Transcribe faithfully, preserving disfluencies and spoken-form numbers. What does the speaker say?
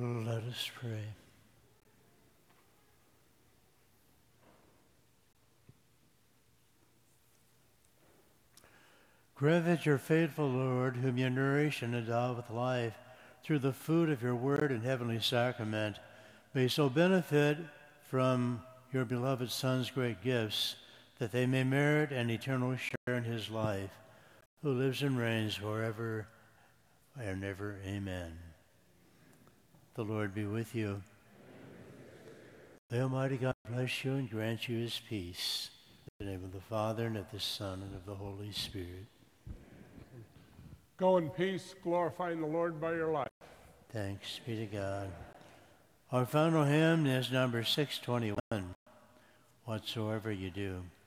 Let us pray. Grant that your faithful Lord, whom you nourish and endow with life through the food of your word and heavenly sacrament, may so benefit from your beloved Son's great gifts that they may merit an eternal share in his life, who lives and reigns forever and ever. Amen. The Lord be with you. May Almighty God bless you and grant you his peace. In the name of the Father, and of the Son, and of the Holy Spirit. Go in peace, glorifying the Lord by your life. Thanks be to God. Our final hymn is number six twenty-one, Whatsoever You Do.